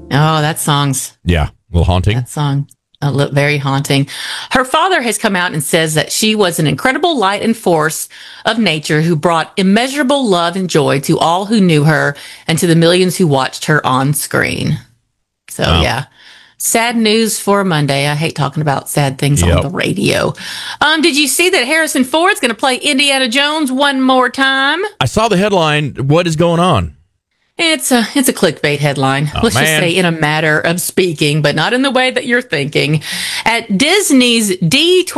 Oh, that song's Yeah, a little haunting. that song. Very haunting. Her father has come out and says that she was an incredible light and force of nature who brought immeasurable love and joy to all who knew her and to the millions who watched her on screen. So, Wow. yeah. Sad news for Monday. I hate talking about sad things on the radio. Did you see that Harrison Ford's going to play Indiana Jones one more time? I saw the headline. What is going on? It's a clickbait headline. Let's just say in a matter of speaking, but not in the way that you're thinking. At Disney's D23